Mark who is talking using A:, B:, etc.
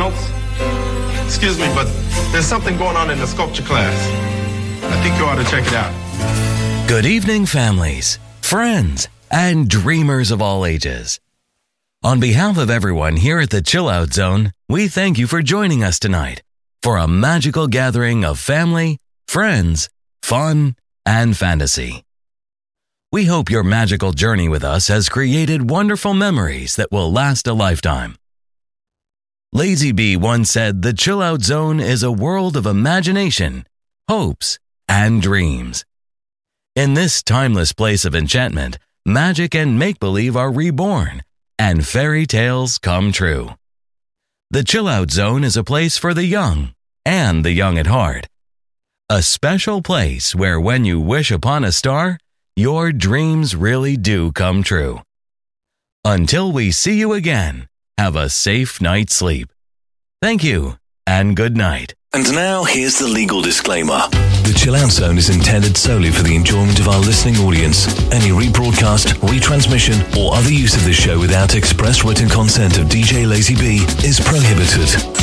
A: adults? Excuse me, but there's something going on in the sculpture class. I think you ought to check it out.
B: Good evening, families, friends, and dreamers of all ages. On behalf of everyone here at the Chill Out Zone, we thank you for joining us tonight for a magical gathering of family, friends, fun, and fantasy. We hope your magical journey with us has created wonderful memories that will last a lifetime. Lazy Bee once said the Chill Out Zone is a world of imagination, hopes, and dreams. In this timeless place of enchantment, magic and make-believe are reborn, and fairy tales come true. The Chill Out Zone is a place for the young and the young at heart. A special place where when you wish upon a star, your dreams really do come true. Until we see you again, have a safe night's sleep. Thank you, and good night.
C: And now, here's the legal disclaimer. The Chill Out Zone is intended solely for the enjoyment of our listening audience. Any rebroadcast, retransmission, or other use of this show without express written consent of DJ Lazy Bee is prohibited.